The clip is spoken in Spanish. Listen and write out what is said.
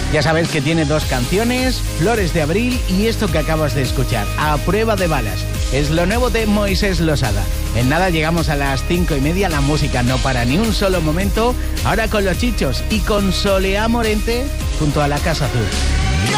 Ya sabes que tiene 2 canciones, Flores de Abril y esto que acabas de escuchar, A Prueba de Balas. Es lo nuevo de Moisés Losada. En nada llegamos a las 5:30, la música no para ni un solo momento. Ahora con Los Chichos y con Soleá Morente junto a la Casa Azul.